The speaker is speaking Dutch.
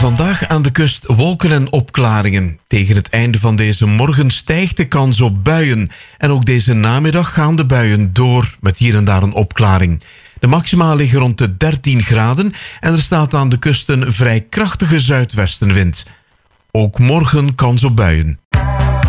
Vandaag aan de kust wolken en opklaringen. Tegen het einde van deze morgen stijgt de kans op buien. En ook deze namiddag gaan de buien door met hier en daar een opklaring. De maxima liggen rond de 13 graden en er staat aan de kust een vrij krachtige zuidwestenwind. Ook morgen kans op buien.